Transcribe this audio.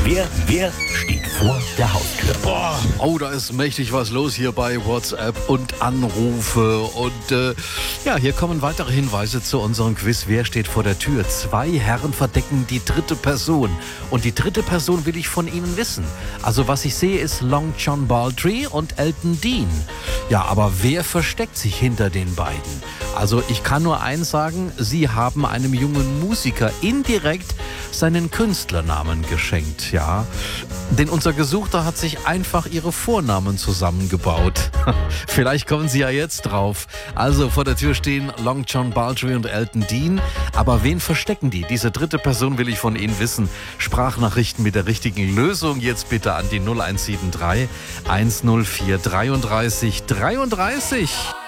Wer steht vor der Haustür? Boah, oh, da ist mächtig was los hier bei WhatsApp und Anrufe. Und hier kommen weitere Hinweise zu unserem Quiz. Wer steht vor der Tür? 2 Herren verdecken die dritte Person. Und die dritte Person will ich von Ihnen wissen. Also was ich sehe, ist Long John Baldry und Elton Dean. Ja, aber wer versteckt sich hinter den beiden? Also ich kann nur eins sagen, Sie haben einem jungen Musiker indirekt seinen Künstlernamen geschenkt, ja. Denn unser Gesuchter hat sich einfach ihre Vornamen zusammengebaut. Vielleicht kommen Sie ja jetzt drauf. Also vor der Tür stehen Long John Baldry und Elton Dean. Aber wen verstecken die? Diese dritte Person will ich von Ihnen wissen. Sprachnachrichten mit der richtigen Lösung jetzt bitte an die 0173 104 33 33.